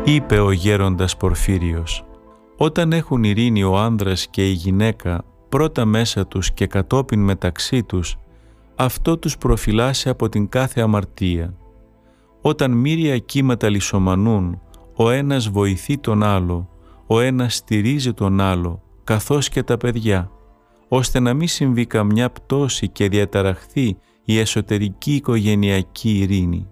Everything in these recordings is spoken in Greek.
Είπε ο γέροντας Πορφύριος: «Όταν έχουν ειρήνη ο άνδρας και η γυναίκα, πρώτα μέσα τους και κατόπιν μεταξύ τους, αυτό τους προφυλάσσει από την κάθε αμαρτία. Όταν μοίρια κύματα λησομανούν, ο ένας βοηθεί τον άλλο, ο ένας στηρίζει τον άλλο, καθώς και τα παιδιά, ώστε να μην συμβεί καμιά πτώση και διαταραχθεί η εσωτερική οικογενειακή ειρήνη.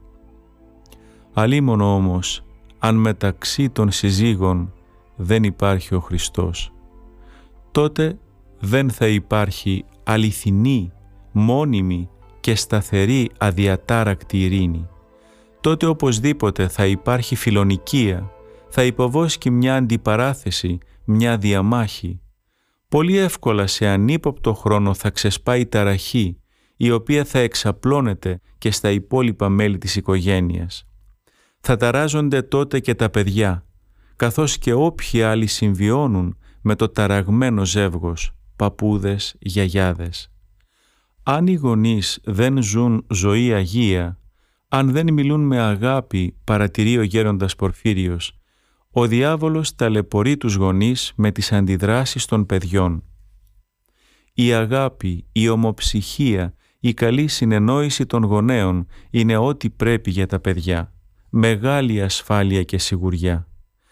Αλίμονο όμως, αν μεταξύ των συζύγων δεν υπάρχει ο Χριστός, τότε δεν θα υπάρχει αληθινή, μόνιμη και σταθερή αδιατάρακτη ειρήνη. Τότε οπωσδήποτε θα υπάρχει φιλονικία, θα υποβόσκει μια αντιπαράθεση, μια διαμάχη. Πολύ εύκολα σε ανύποπτο χρόνο θα ξεσπάει ταραχή, η οποία θα εξαπλώνεται και στα υπόλοιπα μέλη της οικογένειας. Θα ταράζονται τότε και τα παιδιά, καθώς και όποιοι άλλοι συμβιώνουν με το ταραγμένο ζεύγος, παππούδες, γιαγιάδες. Αν οι γονείς δεν ζουν ζωή αγία, αν δεν μιλούν με αγάπη, παρατηρεί ο γέροντας Πορφύριος, ο διάβολος ταλαιπωρεί τους γονείς με τις αντιδράσεις των παιδιών. Η αγάπη, η ομοψυχία, η καλή συνεννόηση των γονέων είναι ό,τι πρέπει για τα παιδιά. Μεγάλη ασφάλεια και σιγουριά.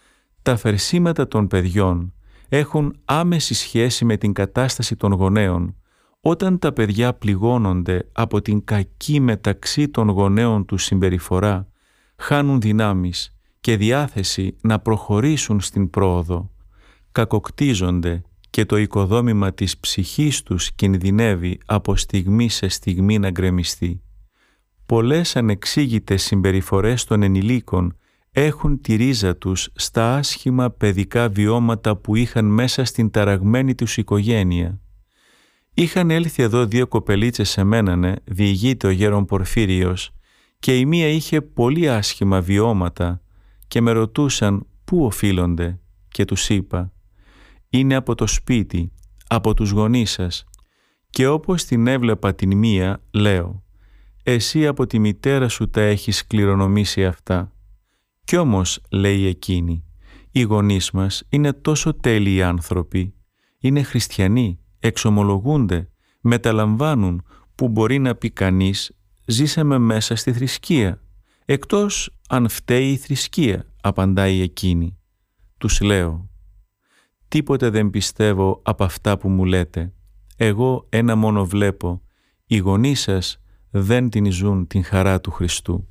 Τα φερσίματα των παιδιών έχουν άμεση σχέση με την κατάσταση των γονέων. Όταν τα παιδιά πληγώνονται από την κακή μεταξύ των γονέων τους συμπεριφορά, χάνουν δυνάμεις και διάθεση να προχωρήσουν στην πρόοδο. Κακοκτίζονται και το οικοδόμημα της ψυχής τους κινδυνεύει από στιγμή σε στιγμή να γκρεμιστεί. Πολλές ανεξήγητες συμπεριφορές των ενηλίκων έχουν τη ρίζα τους στα άσχημα παιδικά βιώματα που είχαν μέσα στην ταραγμένη τους οικογένεια. Είχαν έλθει εδώ 2 κοπελίτσες σε μένανε, διηγείται ο γέρον Πορφύριος, και η μία είχε πολύ άσχημα βιώματα και με ρωτούσαν πού οφείλονται και τους είπα «Είναι από το σπίτι, από τους γονείς σας». Και όπως την έβλεπα την μία, λέω «Εσύ από τη μητέρα σου τα έχεις κληρονομήσει αυτά». Κι όμως, λέει εκείνη, οι γονείς μας είναι τόσο τέλειοι άνθρωποι, είναι χριστιανοί, εξομολογούνται, μεταλαμβάνουν, που μπορεί να πει κανείς «Ζήσαμε μέσα στη θρησκεία». Εκτός αν φταίει η θρησκεία, απαντάει εκείνη. Τους λέω «Τίποτε δεν πιστεύω από αυτά που μου λέτε. Εγώ ένα μόνο βλέπω, οι γονείς σας δεν την ζουν την χαρά του Χριστού».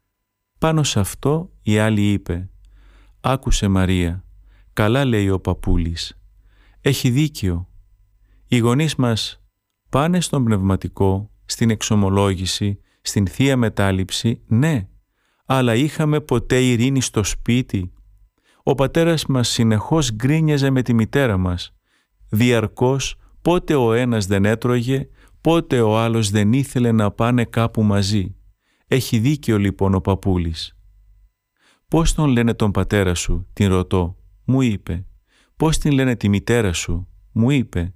Πάνω σε αυτό η άλλη είπε «Άκουσε Μαρία, καλά λέει ο παππούλης. Έχει δίκιο. Οι γονείς μας πάνε στον πνευματικό, στην εξομολόγηση, στην θεία μετάληψη, ναι, αλλά είχαμε ποτέ ειρήνη στο σπίτι? Ο πατέρας μας συνεχώς γκρίνιαζε με τη μητέρα μας. Διαρκώς πότε ο ένας δεν έτρωγε, πότε ο άλλος δεν ήθελε να πάνε κάπου μαζί. Έχει δίκιο λοιπόν ο παππούλης». «Πώς τον λένε τον πατέρα σου?» την ρωτώ. Μου είπε. «Πώς την λένε τη μητέρα σου?» Μου είπε.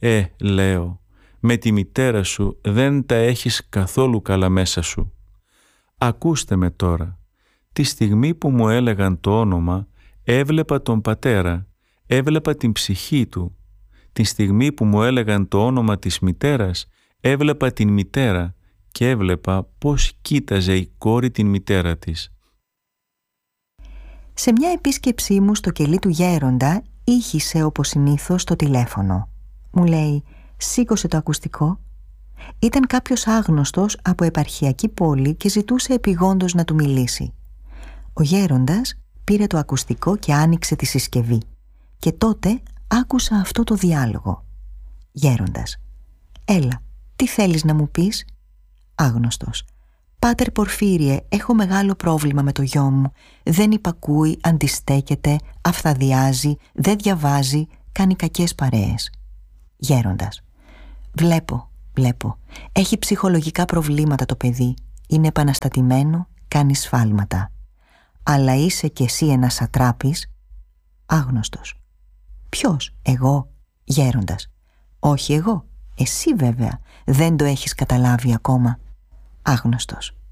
Λέω, με τη μητέρα σου δεν τα έχεις καθόλου καλά μέσα σου. Ακούστε με τώρα. Τη στιγμή που μου έλεγαν το όνομα, έβλεπα τον πατέρα, έβλεπα την ψυχή του. Τη στιγμή που μου έλεγαν το όνομα της μητέρας, έβλεπα την μητέρα και έβλεπα πώς κοίταζε η κόρη την μητέρα της. Σε μια επίσκεψή μου στο κελί του γέροντα, ήχησε όπως συνήθως το τηλέφωνο. Μου λέει «Σήκωσε το ακουστικό». Ήταν κάποιος άγνωστος από επαρχιακή πόλη και ζητούσε επειγόντως να του μιλήσει. Ο γέροντας πήρε το ακουστικό και άνοιξε τη συσκευή. Και τότε άκουσα αυτό το διάλογο. Γέροντας. «Έλα, τι θέλεις να μου πεις?» Άγνωστος. «Πάτερ Πορφύριε, έχω μεγάλο πρόβλημα με το γιο μου. Δεν υπακούει, αντιστέκεται, αυθαδιάζει, δεν διαβάζει, κάνει κακές παρέες». Γέροντας. Βλέπω. Έχει ψυχολογικά προβλήματα το παιδί. Είναι επαναστατημένο, κάνει σφάλματα. Αλλά είσαι κι εσύ ένας σατράπης?» Άγνωστος. «Ποιος, εγώ?» Γέροντας. «Όχι εγώ, εσύ βέβαια. Δεν το έχεις καταλάβει ακόμα». Άγνωστος.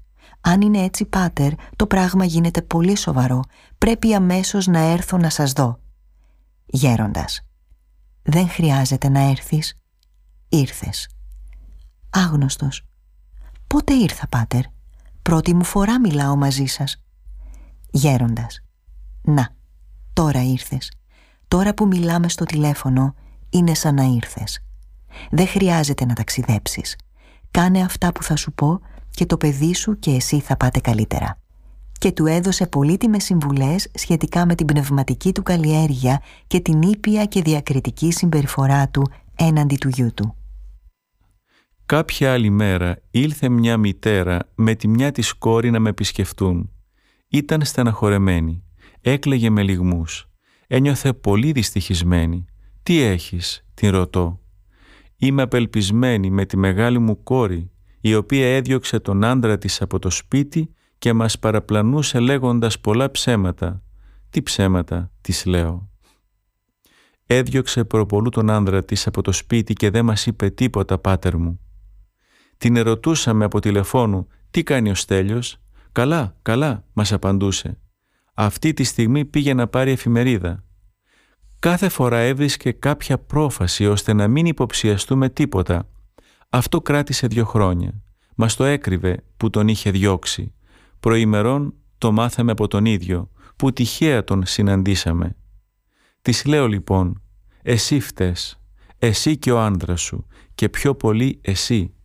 «Αν είναι έτσι, πάτερ, το πράγμα γίνεται πολύ σοβαρό. Πρέπει αμέσως να έρθω να σας δω». Γέροντας: «Δεν χρειάζεται να έρθεις. Ήρθες». Άγνωστος: «Πότε ήρθα, πάτερ? Πρώτη μου φορά μιλάω μαζί σας». Γέροντας: «Να, τώρα ήρθες. Τώρα που μιλάμε στο τηλέφωνο είναι σαν να ήρθες. Δεν χρειάζεται να ταξιδέψεις. Κάνε αυτά που θα σου πω και το παιδί σου και εσύ θα πάτε καλύτερα». Και του έδωσε πολύτιμες συμβουλές σχετικά με την πνευματική του καλλιέργεια και την ήπια και διακριτική συμπεριφορά του έναντι του γιού του. Κάποια άλλη μέρα ήλθε μια μητέρα με τη μια της κόρη να με επισκεφτούν. Ήταν στεναχωρεμένη, έκλαιγε με λυγμούς, ένιωθε πολύ δυστυχισμένη. «Τι έχεις?» την ρωτώ. «Είμαι απελπισμένη με τη μεγάλη μου κόρη, η οποία έδιωξε τον άντρα της από το σπίτι και μας παραπλανούσε λέγοντας πολλά ψέματα». «Τι ψέματα?» της λέω. «Έδιωξε προπολού τον άντρα της από το σπίτι και δεν μας είπε τίποτα, πάτερ μου». Την ερωτούσαμε από τηλεφώνου «Τι κάνει ο Στέλιος?» «Καλά, καλά», μας απαντούσε. Αυτή τη στιγμή πήγε να πάρει εφημερίδα. Κάθε φορά έβρισκε κάποια πρόφαση ώστε να μην υποψιαστούμε τίποτα. Αυτό κράτησε 2 χρόνια. Μας το έκρυβε που τον είχε διώξει. Προημερών το μάθαμε από τον ίδιο, που τυχαία τον συναντήσαμε. Της λέω λοιπόν: «Εσύ φταίς, εσύ και ο άντρας σου, και πιο πολύ εσύ.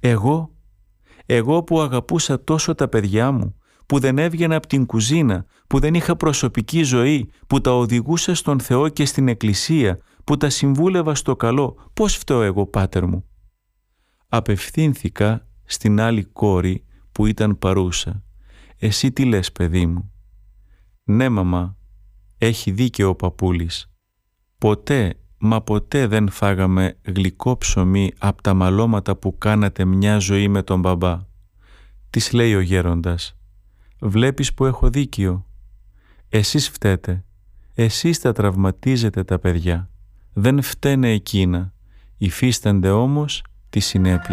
Εγώ που αγαπούσα τόσο τα παιδιά μου, που δεν έβγαινα από την κουζίνα, που δεν είχα προσωπική ζωή, που τα οδηγούσα στον Θεό και στην Εκκλησία, που τα συμβούλευα στο καλό, πώς φταίω εγώ, πάτερ μου?» Απευθύνθηκα στην άλλη κόρη που ήταν παρούσα. «Εσύ τι λες, παιδί μου?» «Ναι, μαμά, έχει δίκαιο ο παππούλης. Ποτέ δεν φάγαμε γλυκό ψωμί από τα μαλώματα που κάνατε μια ζωή με τον μπαμπά». Της λέει ο γέροντας: «Βλέπεις που έχω δίκιο. Εσείς φταίτε. Εσείς τα τραυματίζετε τα παιδιά. Δεν φταίνε εκείνα. Υφίστανται όμως τη συνέπεια».